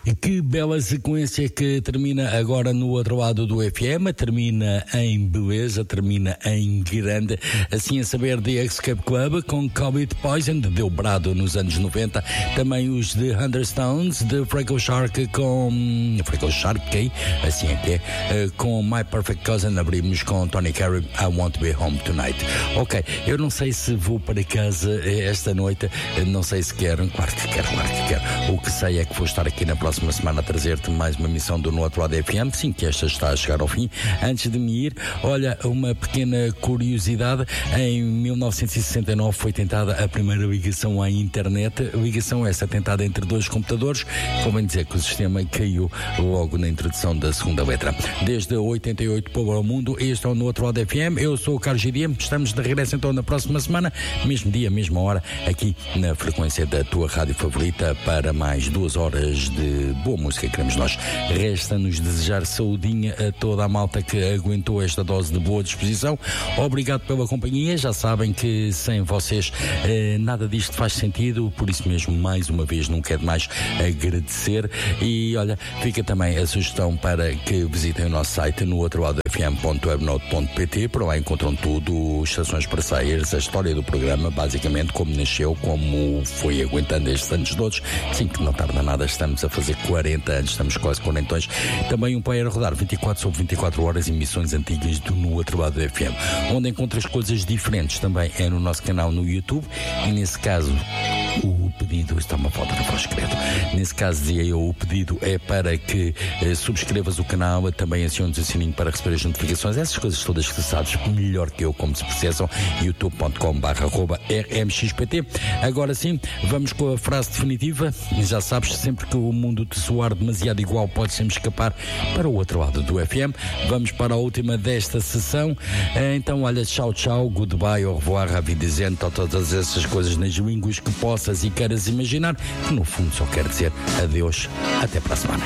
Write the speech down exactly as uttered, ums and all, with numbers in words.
Que bela sequência que termina agora no outro lado do F M, termina em beleza, termina em grande, assim a saber de Escape Club com Covid Poison, de Deu Brado nos anos noventa, também os de Thunderstones, de Freckle Shark com Freckle Shark, assim é que é, com My Perfect Cousin, abrimos com Tony Carey, I Want to Be Home Tonight. Ok, eu não sei se vou para casa esta noite, não sei se quero, claro que quero, claro que quero. O que sei é que vou estar aqui na próxima semana a trazer-te mais uma emissão do No Outro Lado F M, sim, que esta está a chegar ao fim. Antes de me ir, olha, uma pequena curiosidade, em mil novecentos e sessenta e nove foi tentada a primeira ligação à internet, ligação essa tentada entre dois computadores, convém dizer que o sistema caiu logo na introdução da segunda letra. Desde oitenta e oito para o mundo, este é o No Outro Lado F M, eu sou o Carlos Gideon, estamos de regresso então na próxima semana, mesmo dia, mesma hora, aqui na frequência da tua rádio favorita, para mais duas horas de boa música, queremos nós. Resta-nos desejar saudinha a toda a malta que aguentou esta dose de boa disposição. Obrigado pela companhia, já sabem que sem vocês eh, nada disto faz sentido, por isso mesmo, mais uma vez, não quero mais agradecer. E olha, fica também a sugestão para que visitem o nosso site no outro lado f m ponto webnote ponto p t. Por lá encontram tudo, estações parceiras, a história do programa, basicamente como nasceu, como foi aguentando estes anos todos. Sim, que não tarda nada, estamos a fazer quarenta anos, estamos quase quarentões. Também um player a rodar vinte e quatro sobre vinte e quatro horas, emissões antigas do No Outro Lado do F M. Onde encontras coisas diferentes também é no nosso canal no YouTube, e nesse caso o pedido, está uma falta de voz, credo. Nesse caso, dizia eu, o pedido é para que eh, subscrevas o canal, também aciones o sininho para receber as notificações, essas coisas todas que sabes melhor que eu como se processam, youtube ponto com barra arroba r m x p t. Agora sim, vamos com a frase definitiva. Já sabes, sempre que o mundo te soar demasiado igual, podes sempre escapar para o outro lado do F M. Vamos para a última desta sessão. Então, olha, tchau, tchau, goodbye, au revoir, à wiedersehen, todas essas coisas nas línguas que possas e queiras imaginar, que no fundo só quer dizer adeus, até para a semana.